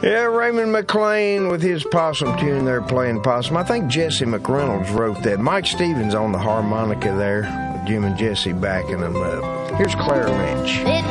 Yeah, Raymond McLean with his possum tune there playing possum. I think Jesse McReynolds wrote that. Mike Stevens on the harmonica there with Jim and Jesse backing them up. Here's Claire Lynch.